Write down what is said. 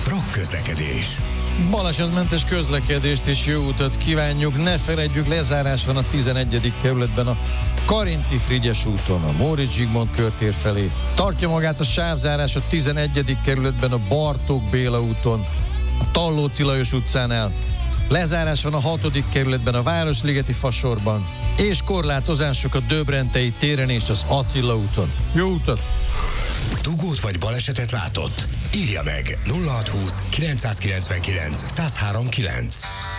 Rock közlekedés. Balesetmentes közlekedést és jó utat kívánjuk. Ne feledjük, lezárás van a 11. kerületben a Karinti Frigyes úton, a Móricz Zsigmond körtér felé. Tartja magát a sávzárás a 11. kerületben a Bartók Béla úton, a Tallóci Lajos utcánál. Lezárás van a 6. kerületben a Városligeti Fasorban, és korlátozások a Döbrentei téren és az Attila úton. Jó utat! Dugót vagy balesetet látott? Írja meg 0620 999 1039.